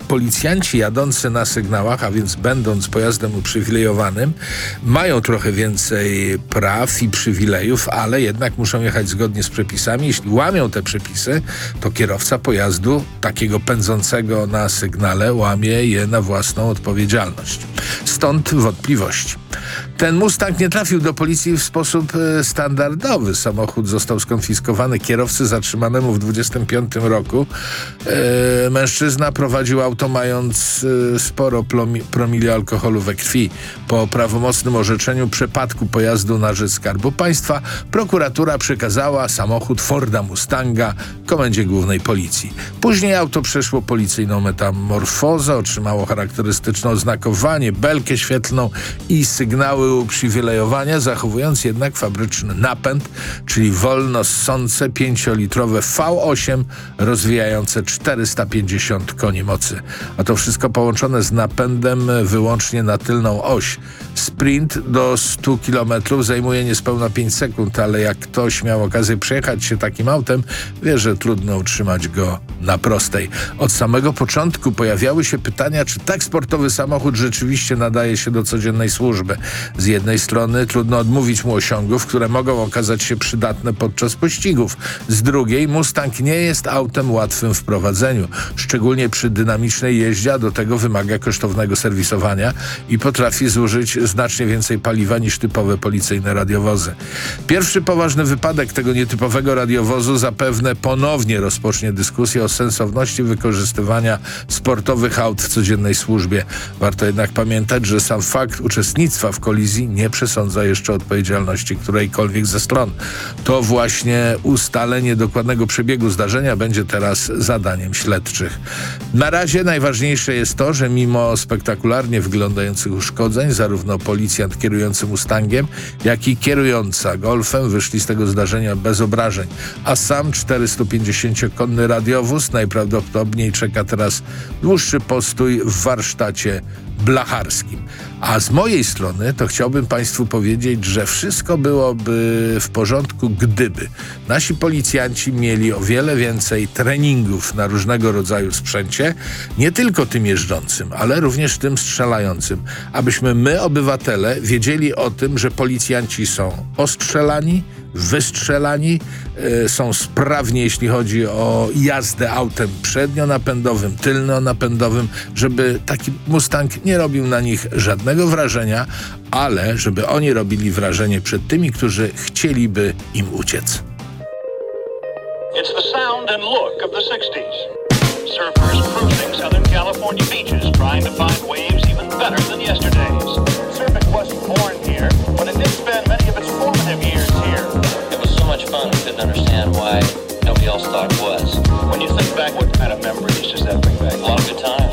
policjanci jadący na sygnałach, a więc będąc pojazdem uprzywilejowanym, mają trochę więcej praw i przywilejów, ale jednak muszą jechać zgodnie z przepisami. Jeśli łamią te przepisy, to kierowca pojazdu takiego pędzącego na sygnale łamie je na własną odpowiedzialność. Stąd wątpliwości. Ten Mustang nie trafił do policji w sposób standardowy. Samochód został skonfiskowany kierowcy zatrzymanemu w 25 roku. Mężczyzna prowadził auto mając sporo promili alkoholu we krwi. Po prawomocnym orzeczeniu przepadku pojazdu na rzecz Skarbu Państwa prokuratura przekazała samochód Forda Mustanga Komendzie Głównej Policji. Później auto przeszło policyjną metamorfozę, otrzymało charakterystyczne oznakowanie, belkę świetlną i sygnały uprzywilejowania, zachowując jednak fabryczny napęd, czyli wolno ssące 5-litrowe V8 rozwijające 450 koni mocy. A to wszystko połączone z napędem wyłącznie na tylną oś. Sprint do 100 km zajmuje niespełna 5 sekund, ale jak ktoś miał okazję przejechać się takim autem, wie, że trudno utrzymać go na prostej. Od samego początku pojawiały się pytania, czy tak sportowy samochód rzeczywiście nadaje się do codziennej służby. Z jednej strony trudno odmówić mu osiągów, które mogą okazać się przydatne podczas pościgów. Z drugiej Mustang nie jest autem łatwym w prowadzeniu, szczególnie przy dynamicznej jeździe, a do tego wymaga kosztownego serwisowania i potrafi zużyć znacznie więcej paliwa niż typowe policyjne radiowozy. Pierwszy poważny wypadek tego nietypowego radiowozu zapewne ponownie rozpocznie dyskusję o sensowności wykorzystywania sportowych aut w codziennej służbie. Warto jednak pamiętać, że sam fakt uczestnictwa w kolizji nie przesądza jeszcze odpowiedzialności którejkolwiek ze stron. To właśnie ustalenie dokładnego przebiegu zdarzenia będzie teraz zadaniem śledczych. Na razie najważniejsze jest to, że mimo spektakularnie wyglądających uszkodzeń, zarówno policjant kierujący Mustangiem, jak i kierująca Golfem wyszli z tego zdarzenia bez obrażeń, a sam 450-konny radiowóz najprawdopodobniej czeka teraz dłuższy postój w warsztacie blacharskim. A z mojej strony to chciałbym Państwu powiedzieć, że wszystko byłoby w porządku, gdyby nasi policjanci mieli o wiele więcej treningów na różnego rodzaju sprzęcie, nie tylko tym jeżdżącym, ale również tym strzelającym, abyśmy my, obywatele, wiedzieli o tym, że policjanci są ostrzelani, wystrzelani, są sprawni, jeśli chodzi o jazdę autem przednionapędowym, tylnonapędowym, żeby taki Mustang nie robił na nich żadnego wrażenia, ale żeby oni robili wrażenie przed tymi, którzy chcieliby im uciec. It's the sound and look of the 60s. Surfers cruising Southern California beaches, trying to find waves even better than yesterday's. Surfing wasn't born here, but it did spend many of its formative years here. It was so much fun, we couldn't understand why nobody else thought it was. When you think back, what kind of memories does that bring back? A lot of good times.